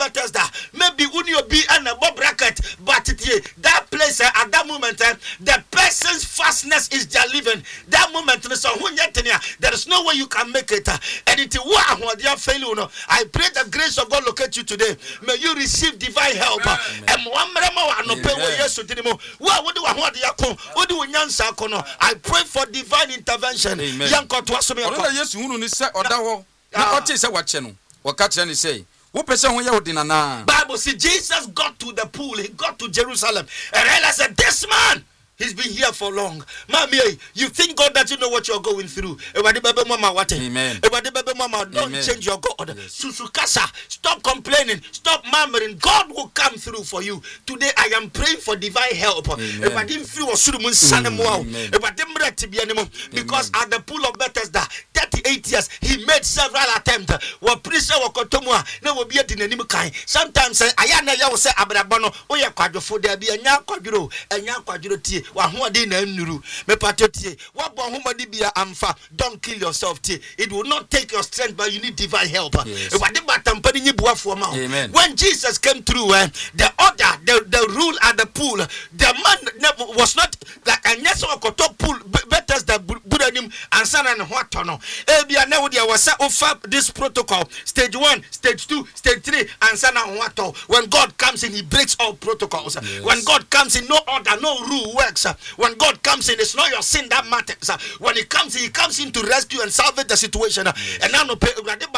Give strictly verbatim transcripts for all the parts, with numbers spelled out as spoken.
Bethesda. Maybe when you be in a bob bracket, but it, that place uh, at that moment, uh, the person's fastness is their living. That moment, so there is no way you can make it. Uh, and it will I pray the grace of God locate you today. May you receive divine help. And I pray for divine intervention. Bible says Jesus got to the pool, he got to Jerusalem, and I said, this man, he's been here for long. Mommy, you think God that you know what you're going through. Amen. Don't change your God. Yes. Stop complaining. Stop murmuring. God will come through for you. Today I am praying for divine help. Amen. Amen. Because at the pool of Bethesda, thirty-eight years, he made several attempts. Sometimes I will say, Abrabano, Oya Quadrofo, there be a nya quadro, a nya quadro. Don't kill yourself. It will not take your strength, but you need divine help. Yes. Amen. When Jesus came through, uh, the order, the, the rule at the pool, the man never, was not like a neso pool. Bethesda Buddhanim and San and Watono. Ebia now there was this protocol. Stage one, stage two, stage three, and San and Wato. When God comes in, he breaks all protocols. Yes. When God comes in, no order, no rule works. When God comes in, it's not your sin that matters. When he comes in, he comes in to rescue and salvage the situation. Yes. And now no pay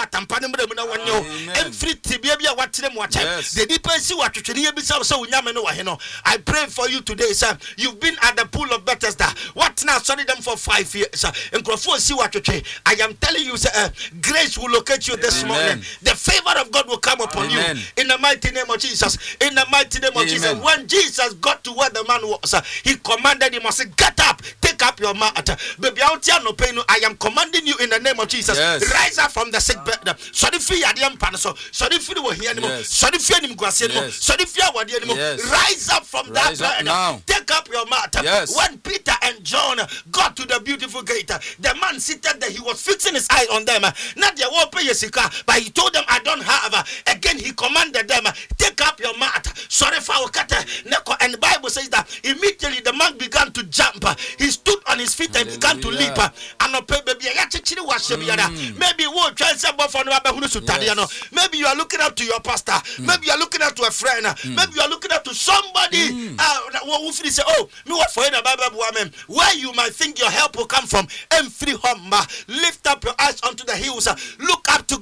every tibia what them watch. The dependency what you I pray for you today, sir. You've been at the pool of Bethesda. What now? Study them for five years. And see what you I am telling you, sir, uh, grace will locate you this Amen. Morning. The favor of God will come upon Amen. You in the mighty name of Jesus. In the mighty name of Amen. Jesus. When Jesus got to where the man was, uh, he commanded him, I said, get up, take up your mat. Baby, I am commanding you in the name of Jesus. Yes. Rise up from the sick bed. Sorry for you, so sorry for you here anymore. Sorry for you, sorry for you anymore. Rise up from Rise that bed. Now. Take up your mat. Yes. When Peter and John got to the beautiful gate, the man seated there, he was fixing his eye on them. Not the wall pay but he told them, I don't have. Again, he commanded them, take up your mat. Sorry for and the Bible says that immediately the man began to jump. He stood on his feet and began to leap. Maybe we'll try maybe you are looking up to your pastor. Maybe you are looking up to a friend. Maybe you are looking up to somebody. Uh, say, oh, me what for where you might think your help will come from. Lift up your eyes unto the hills. Look up to